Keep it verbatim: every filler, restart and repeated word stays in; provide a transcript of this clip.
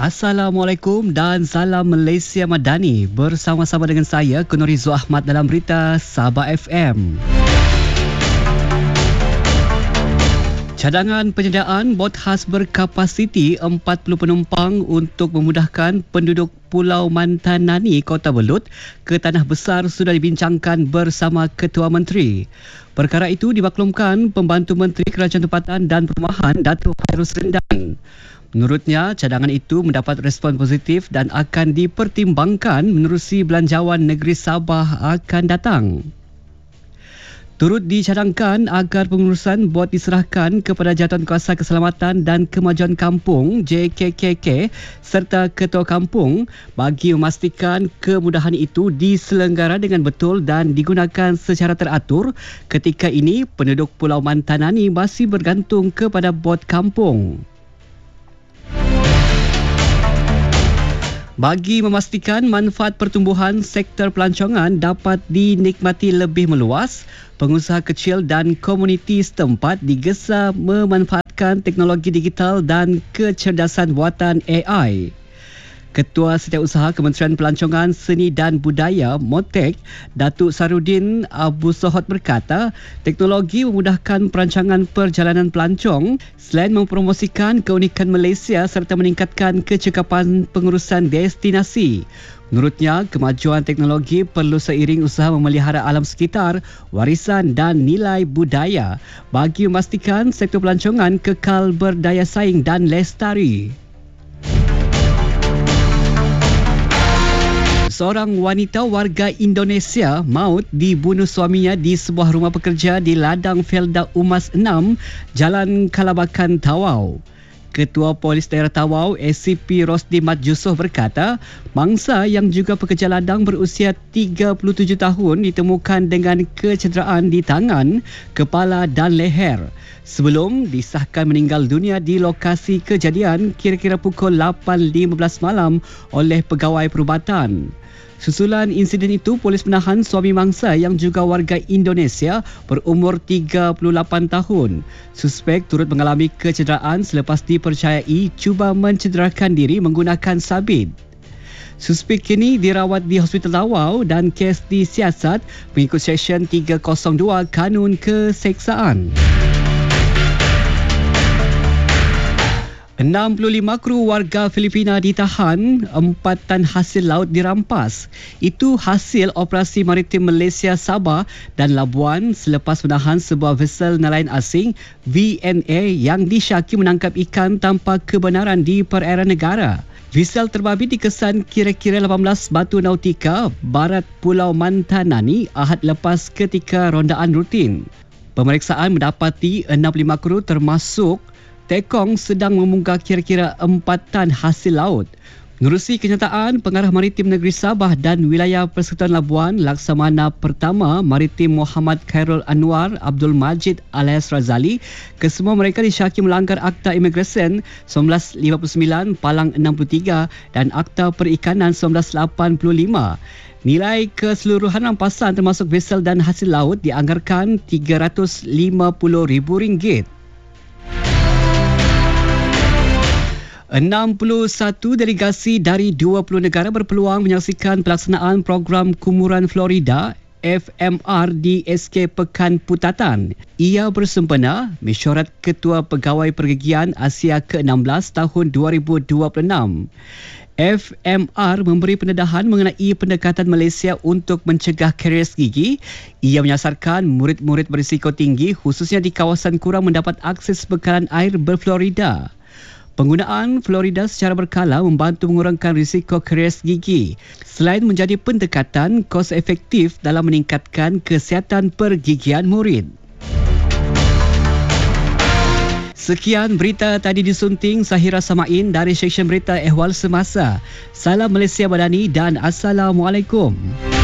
Assalamualaikum dan salam Malaysia Madani. Bersama-sama dengan saya, Kunurizu Ahmad dalam berita Sabah F M. Cadangan penyediaan bot khas berkapasiti empat puluh penumpang untuk memudahkan penduduk Pulau Mantanani, Kota Belud ke Tanah Besar sudah dibincangkan bersama Ketua Menteri. Perkara itu dimaklumkan Pembantu Menteri Kerajaan Tempatan dan Perumahan, Datuk Khairul Serindan. Menurutnya, cadangan itu mendapat respon positif dan akan dipertimbangkan menerusi belanjawan negeri Sabah akan datang. Turut dicadangkan agar pengurusan bot diserahkan kepada Jaduankuasa Keselamatan dan Kemajuan Kampung J K K K serta Ketua Kampung bagi memastikan kemudahan itu diselenggara dengan betul dan digunakan secara teratur. Ketika ini, penduduk Pulau Mantanani masih bergantung kepada bot kampung. Bagi memastikan manfaat pertumbuhan sektor pelancongan dapat dinikmati lebih meluas, pengusaha kecil dan komuniti setempat digesa memanfaatkan teknologi digital dan kecerdasan buatan A I. Ketua Setiausaha Kementerian Pelancongan, Seni dan Budaya Motek, Datuk Sarudin Abu Sohot berkata, teknologi memudahkan perancangan perjalanan pelancong selain mempromosikan keunikan Malaysia serta meningkatkan kecekapan pengurusan destinasi. Menurutnya, kemajuan teknologi perlu seiring usaha memelihara alam sekitar, warisan dan nilai budaya bagi memastikan sektor pelancongan kekal berdaya saing dan lestari. Seorang wanita warga Indonesia maut dibunuh suaminya di sebuah rumah pekerja di ladang Felda Umas enam, Jalan Kalabakan, Tawau. Ketua Polis Daerah Tawau, A C P Rosdi Mat Yusof berkata, mangsa yang juga pekerja ladang berusia tiga puluh tujuh tahun ditemukan dengan kecederaan di tangan, kepala dan leher sebelum disahkan meninggal dunia di lokasi kejadian kira-kira pukul lapan lima belas malam oleh pegawai perubatan. Susulan insiden itu, polis menahan suami mangsa yang juga warga Indonesia berumur tiga puluh lapan tahun. Suspek turut mengalami kecederaan selepas dipercayai cuba mencederakan diri menggunakan sabit. Suspek kini dirawat di Hospital Tawau dan kes disiasat mengikut Seksyen tiga kosong dua Kanun Keseksaan. enam puluh lima kru warga Filipina ditahan, empat tan hasil laut dirampas. Itu hasil operasi maritim Malaysia Sabah dan Labuan selepas menahan sebuah vessel nelayan asing V N A yang disyaki menangkap ikan tanpa kebenaran di perairan negara. Vessel terbabit dikesan kira-kira lapan belas batu nautika barat Pulau Mantanani Ahad lepas ketika rondaan rutin. Pemeriksaan mendapati enam puluh lima kru termasuk Tekong sedang memunggah kira-kira empat tan hasil laut. Menerusi kenyataan, Pengarah Maritim Negeri Sabah dan Wilayah Persekutuan Labuan Laksamana Pertama Maritim Muhammad Khairul Anwar Abdul Majid alias Razali, kesemua mereka disyaki melanggar Akta Imigresen seribu sembilan ratus lima puluh sembilan Palang enam puluh tiga dan Akta Perikanan seribu sembilan ratus lapan puluh lima. Nilai keseluruhan rampasan termasuk vessel dan hasil laut dianggarkan tiga ratus lima puluh ribu ringgit. enam puluh satu delegasi dari dua puluh negara berpeluang menyaksikan pelaksanaan program Kumuran Florida F M R di S K Pekan Putatan. Ia bersempena mesyuarat Ketua Pegawai Pergigian Asia ke enam belas tahun dua ribu dua puluh enam. F M R memberi pendedahan mengenai pendekatan Malaysia untuk mencegah karies gigi. Ia menyasarkan murid-murid berisiko tinggi khususnya di kawasan kurang mendapat akses bekalan air berfluorida. Penggunaan Florida secara berkala membantu mengurangkan risiko karies gigi selain menjadi pendekatan kos efektif dalam meningkatkan kesihatan pergigian murid. Sekian berita tadi disunting Sahira Samain dari Seksyen Berita Ehwal Semasa. Salam Malaysia Madani dan Assalamualaikum.